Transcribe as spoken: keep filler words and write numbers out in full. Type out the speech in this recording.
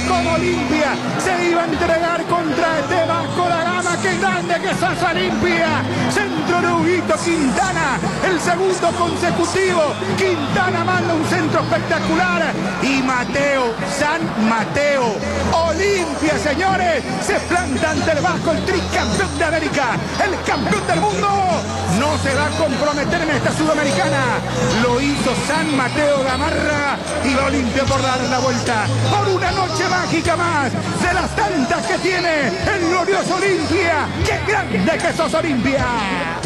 como Olimpia se iba a entregar contra este Vasco da Gama. ¡Qué grande que sos, Olimpia! Centro de Huguito Quintana, el segundo consecutivo. Quintana manda un centro espectacular. Y Mateo, San Mateo, Olimpia, señores, se planta ante el Vasco, el tricampeón de América, el campeón del mundo. No se va a comprometer en esta Sudamericana. Lo hizo San Mateo Gamarra y va Olimpia por dar la vuelta. Por una noche mágica más de las tantas que tiene el glorioso Olimpia. ¡Qué grande que sos, Olimpia!